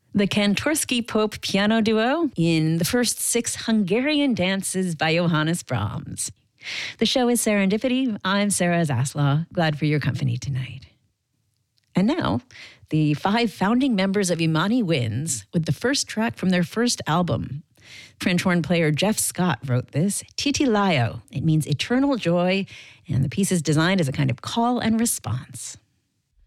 The Kantorsky Pope Piano Duo in the first 6 Hungarian dances by Johannes Brahms. The show is Serendipity. I'm Sarah Zaslaw. Glad for your company tonight. And now, the 5 founding members of Imani Winds with the first track from their first album. French horn player Jeff Scott wrote this, Titilayo. It means eternal joy, and the piece is designed as a kind of call and response.